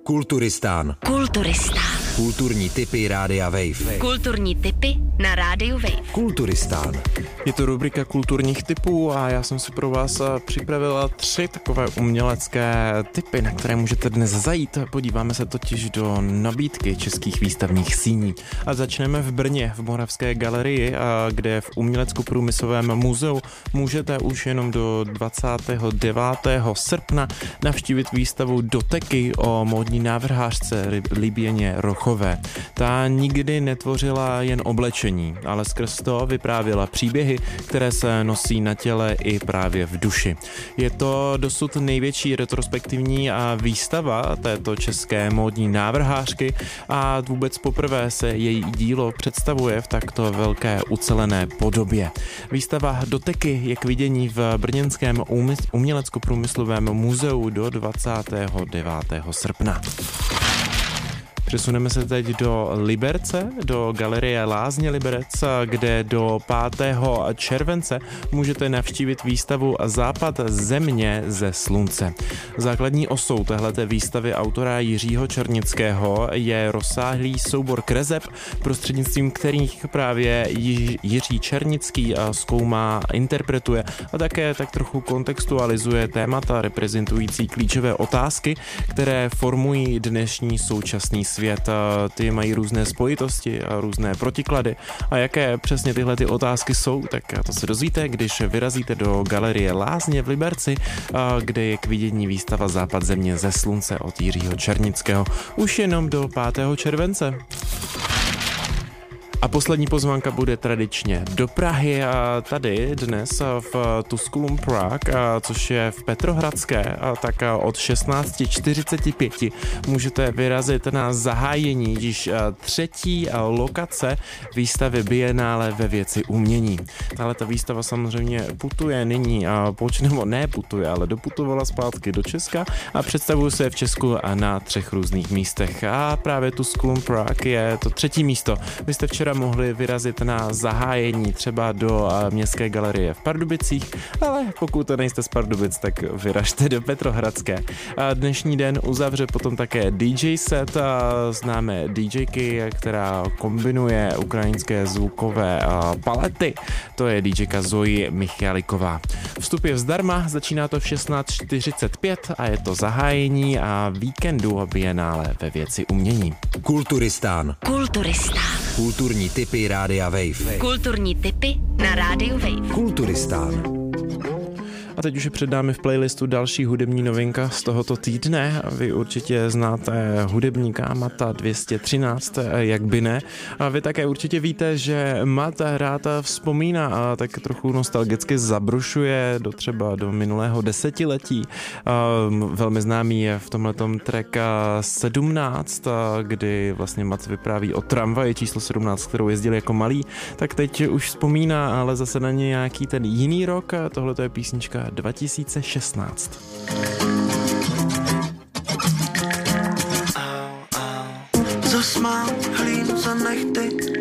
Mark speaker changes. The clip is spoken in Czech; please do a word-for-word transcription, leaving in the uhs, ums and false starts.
Speaker 1: Kulturistán.
Speaker 2: Kulturistán.
Speaker 1: Kulturní tipy Rádia Wave.
Speaker 2: Kulturní tipy na Rádiu Wave.
Speaker 1: Kulturistán.
Speaker 3: Je to rubrika kulturních tipů a já jsem si pro vás připravila tři takové umělecké tipy, na které můžete dnes zajít. Podíváme se totiž do nabídky českých výstavních síní. A začneme v Brně, v Moravské galerii, kde v Umělecko-průmyslovém muzeu můžete už jenom do dvacátého devátého srpna navštívit výstavu Doteky o módní návrhářce Liběně Rochové. Ta nikdy netvořila jen oblečení, ale skrz to vyprávěla příběhy, které se nosí na těle i právě v duši. Je to dosud největší retrospektivní výstava této české módní návrhářky a vůbec poprvé se její dílo představuje v takto velké ucelené podobě. Výstava Doteky je k vidění v brněnském umělecko-průmyslovém muzeu do dvacátého devátého srpna. Přesuneme se teď do Liberce, do galerie Lázně Liberec, kde do pátého července můžete navštívit výstavu Západ země ze slunce. Základní osou téhleté výstavy autora Jiřího Černického je rozsáhlý soubor kreseb, prostřednictvím kterých právě Jiří Černický zkoumá, interpretuje a také tak trochu kontextualizuje témata reprezentující klíčové otázky, které formují dnešní současný svět. Svět. Ty mají různé spojitosti a různé protiklady. A jaké přesně tyhle ty otázky jsou, tak to se dozvíte, když vyrazíte do galerie Lázně v Liberci, kde je k vidění výstava Západ země ze slunce od Jiřího Černického už jenom do pátého července. A poslední pozvánka bude tradičně do Prahy a tady dnes v Tusculum Prague, což je v Petrohradské, tak od šestnáct čtyřicet pět můžete vyrazit na zahájení již třetí lokace výstavy Biennále ve věci umění. Tahle ta výstava samozřejmě putuje nyní, nebo ne putuje, ale doputovala zpátky do Česka a představuje se v Česku na třech různých místech. A právě Tusculum Prague je to třetí místo. Vy jste včera mohli vyrazit na zahájení třeba do Městské galerie v Pardubicích, ale pokud to nejste z Pardubic, tak vyražte do Petrohradské. A dnešní den uzavře potom také D J set, známé DJky, která kombinuje ukrajinské zvukové palety. To je DJka Zoe Michaliková. Vstup je zdarma, začíná to v šestnáct čtyřicet pět a je to zahájení a víkendu Biennále ve věci umění.
Speaker 1: Kulturistán.
Speaker 2: Kulturistán.
Speaker 1: Kulturní tipy Rádia Wave.
Speaker 2: Kulturní tipy na Rádiu Wave.
Speaker 1: Kulturistán.
Speaker 3: A teď už je před námi v playlistu další hudební novinka z tohoto týdne. Vy určitě znáte hudebníka Mata dvě stě třináct, jak by ne. A vy také určitě víte, že Mat rád vzpomíná a tak trochu nostalgicky zabrušuje do třeba do minulého desetiletí. Velmi známý je v tomhletom track sedmnáct, kdy vlastně Mat vypráví o tramvaji číslo sedmnáct, kterou jezdil jako malý. Tak teď už vzpomíná, ale zase na nějaký ten jiný rok. Tohle je písnička dva tisíce šestnáct.
Speaker 4: Zas mám hlínu za nechty,